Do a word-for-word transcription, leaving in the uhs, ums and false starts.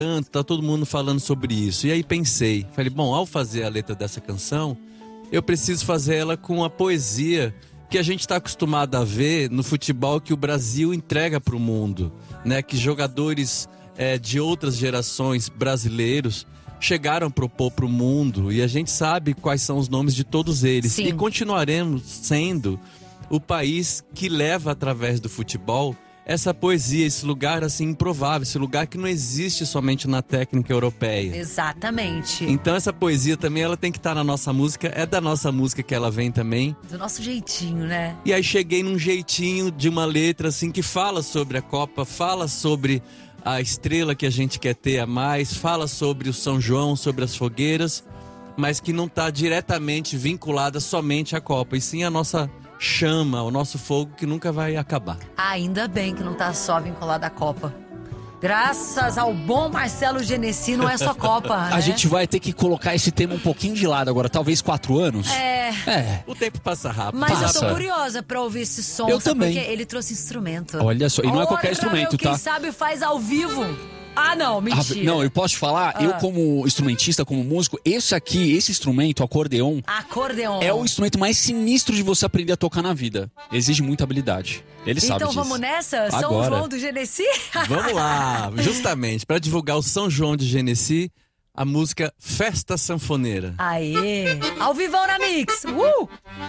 tá todo mundo falando sobre isso. E aí pensei, falei, bom, ao fazer a letra dessa canção, eu preciso fazer ela com a poesia que a gente está acostumado a ver no futebol que o Brasil entrega para o mundo, né? Que jogadores é, de outras gerações brasileiros chegaram a propor para o mundo, e a gente sabe quais são os nomes de todos eles. Sim. E continuaremos sendo o país que leva através do futebol essa poesia, esse lugar assim improvável, esse lugar que não existe somente na técnica europeia. Exatamente. Então essa poesia também, ela tem que estar na nossa música, é da nossa música que ela vem também. Do nosso jeitinho, né? E aí cheguei num jeitinho de uma letra assim que fala sobre a Copa, fala sobre a estrela que a gente quer ter a mais, fala sobre o São João, sobre as fogueiras, mas que não está diretamente vinculada somente à Copa, e sim a nossa chama, o nosso fogo que nunca vai acabar. Ainda bem que não tá só vinculado à Copa. Graças ao bom Marcelo Genesi, não é só Copa, A né? gente vai ter que colocar esse tema um pouquinho de lado agora, talvez quatro anos. É... É. O tempo passa rápido. Mas eu Passa. tô curiosa pra ouvir esse som, Eu sabe? também. Porque ele trouxe instrumento. Olha só, e não é Olha qualquer pra instrumento, ver, tá? Quem sabe faz ao vivo. Ah, não, Ah, mentira. não, eu posso te falar, Ah. eu como instrumentista, como músico, esse aqui, esse instrumento, o acordeon, Acordeon. é o instrumento mais sinistro de você aprender a tocar na vida. Exige muita habilidade. Ele sabe Então disso. vamos nessa? São Agora. João do Genesi? Vamos lá, justamente, para divulgar o São João de Genesi, a música Festa Sanfoneira. Aê! Ao vivão na Mix! Uh!